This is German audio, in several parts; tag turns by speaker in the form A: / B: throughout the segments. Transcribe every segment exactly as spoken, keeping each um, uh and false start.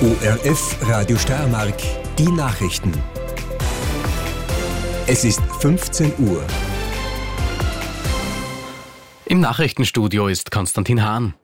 A: O R F Radio Steiermark, die Nachrichten. Es ist fünfzehn Uhr.
B: Im Nachrichtenstudio ist Konstantin Hahn.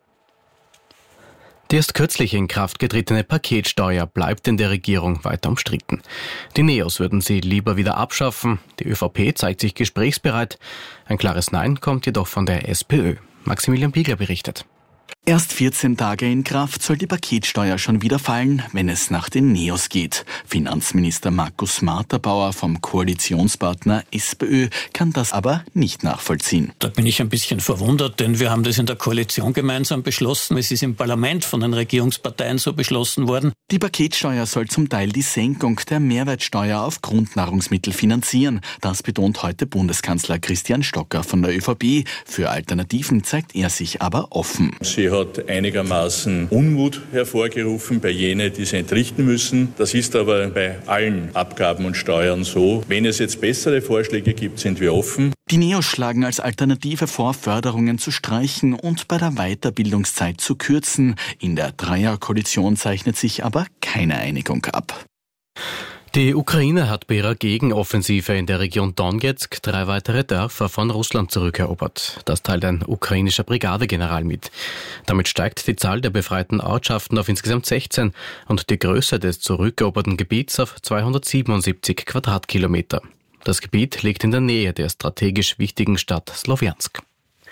B: Die erst kürzlich in Kraft getretene Paketsteuer bleibt in der Regierung weiter umstritten. Die Neos würden sie lieber wieder abschaffen. Die ÖVP zeigt sich gesprächsbereit. Ein klares Nein kommt jedoch von der SPÖ. Maximilian Biegler berichtet.
C: Erst vierzehn Tage in Kraft soll die Paketsteuer schon wieder fallen, wenn es nach den Neos geht. Finanzminister Markus Marterbauer vom Koalitionspartner SPÖ kann das aber nicht nachvollziehen.
D: Da bin ich ein bisschen verwundert, denn wir haben das in der Koalition gemeinsam beschlossen. Es ist im Parlament von den Regierungsparteien so beschlossen worden.
C: Die Paketsteuer soll zum Teil die Senkung der Mehrwertsteuer auf Grundnahrungsmittel finanzieren. Das betont heute Bundeskanzler Christian Stocker von der ÖVP. Für Alternativen zeigt er sich aber offen.
E: Sie hat einigermaßen Unmut hervorgerufen bei jenen, die sie entrichten müssen. Das ist aber bei allen Abgaben und Steuern so. Wenn es jetzt bessere Vorschläge gibt, sind wir offen.
C: Die Neos schlagen als Alternative vor, Förderungen zu streichen und bei der Weiterbildungszeit zu kürzen. In der Dreierkoalition zeichnet sich aber keine Einigung ab.
B: Die Ukraine hat bei ihrer Gegenoffensive in der Region Donetsk drei weitere Dörfer von Russland zurückerobert. Das teilt ein ukrainischer Brigadegeneral mit. Damit steigt die Zahl der befreiten Ortschaften auf insgesamt sechzehn und die Größe des zurückeroberten Gebiets auf zweihundertsiebenundsiebzig Quadratkilometer. Das Gebiet liegt in der Nähe der strategisch wichtigen Stadt Slowjansk.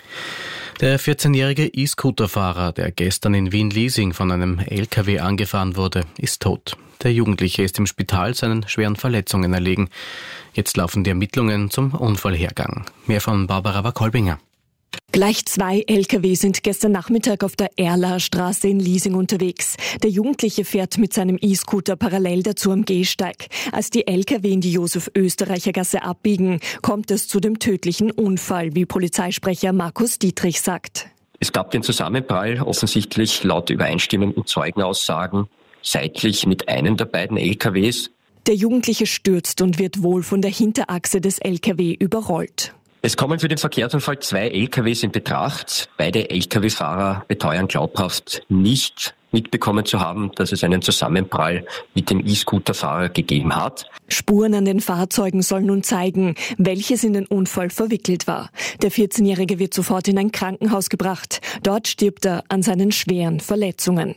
B: Der vierzehnjährige E-Scooter-Fahrer, der gestern in Wien-Liesing von einem L K W angefahren wurde, ist tot. Der Jugendliche ist im Spital seinen schweren Verletzungen erlegen. Jetzt laufen die Ermittlungen zum Unfallhergang. Mehr von Barbara Wakolbinger.
F: Gleich zwei L K W sind gestern Nachmittag auf der Erlaer Straße in Liesing unterwegs. Der Jugendliche fährt mit seinem E-Scooter parallel dazu am Gehsteig. Als die L K W in die Josef-Österreicher-Gasse abbiegen, kommt es zu dem tödlichen Unfall, wie Polizeisprecher Markus Dietrich sagt.
G: Es gab den Zusammenprall, offensichtlich laut übereinstimmenden Zeugenaussagen, seitlich mit einem der beiden L K Ws.
F: Der Jugendliche stürzt und wird wohl von der Hinterachse des L K W überrollt.
G: Es kommen für den Verkehrsunfall zwei L K Ws in Betracht. Beide L K W-Fahrer beteuern glaubhaft nicht mitbekommen zu haben, dass es einen Zusammenprall mit dem E-Scooter-Fahrer gegeben hat.
F: Spuren an den Fahrzeugen sollen nun zeigen, welches in den Unfall verwickelt war. Der vierzehnjährige wird sofort in ein Krankenhaus gebracht. Dort stirbt er an seinen schweren Verletzungen.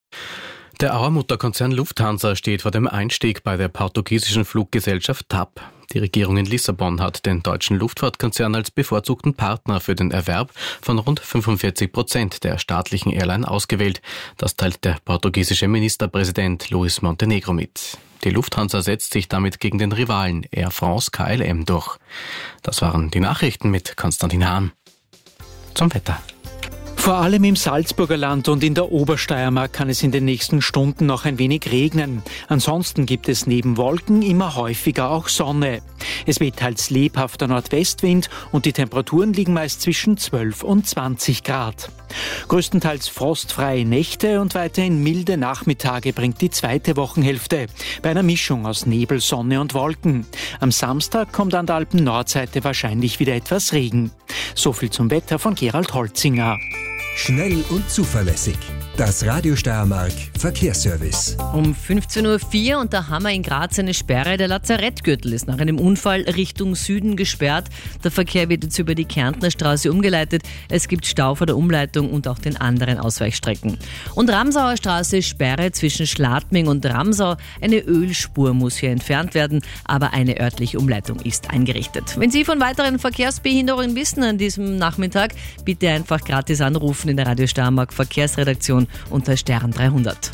B: Der Auer-Mutterkonzern Lufthansa steht vor dem Einstieg bei der portugiesischen Fluggesellschaft T A P. Die Regierung in Lissabon hat den deutschen Luftfahrtkonzern als bevorzugten Partner für den Erwerb von rund fünfundvierzig Prozent der staatlichen Airline ausgewählt. Das teilt der portugiesische Ministerpräsident Luis Montenegro mit. Die Lufthansa setzt sich damit gegen den Rivalen Air France K L M durch. Das waren die Nachrichten mit Konstantin Hahn. Zum Wetter.
H: Vor allem im Salzburger Land und in der Obersteiermark kann es in den nächsten Stunden noch ein wenig regnen. Ansonsten gibt es neben Wolken immer häufiger auch Sonne. Es weht teils lebhafter Nordwestwind und die Temperaturen liegen meist zwischen zwölf und zwanzig Grad. Größtenteils frostfreie Nächte und weiterhin milde Nachmittage bringt die zweite Wochenhälfte, bei einer Mischung aus Nebel, Sonne und Wolken. Am Samstag kommt an der Alpen-Nordseite wahrscheinlich wieder etwas Regen. So viel zum Wetter von Gerald Holzinger.
A: Schnell und zuverlässig. Das Radio Steiermark Verkehrsservice.
I: Um fünfzehn Uhr vier und da haben wir in Graz eine Sperre. Der Lazarettgürtel ist nach einem Unfall Richtung Süden gesperrt. Der Verkehr wird jetzt über die Kärntner Straße umgeleitet. Es gibt Stau vor der Umleitung und auch den anderen Ausweichstrecken. Und Ramsauer Straße Sperre zwischen Schladming und Ramsau. Eine Ölspur muss hier entfernt werden, aber eine örtliche Umleitung ist eingerichtet. Wenn Sie von weiteren Verkehrsbehinderungen wissen an diesem Nachmittag, bitte einfach gratis anrufen in der Radio Steiermark Verkehrsredaktion unter Stern dreihundert.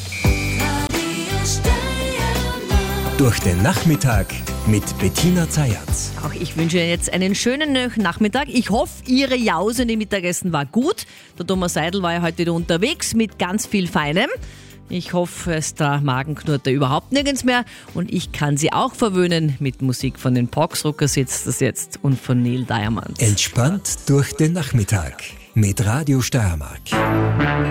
A: Durch den Nachmittag mit Bettina Zayatz.
I: Auch ich wünsche Ihnen jetzt einen schönen Nachmittag. Ich hoffe, Ihre Jause im Mittagessen war gut. Der Thomas Seidel war ja heute wieder unterwegs mit ganz viel Feinem. Ich hoffe, es der Magen knurrt da überhaupt nirgends mehr. Und ich kann Sie auch verwöhnen mit Musik von den Poxrockers jetzt das jetzt und von Neil Diamond.
A: Entspannt durch den Nachmittag mit Radio Steiermark.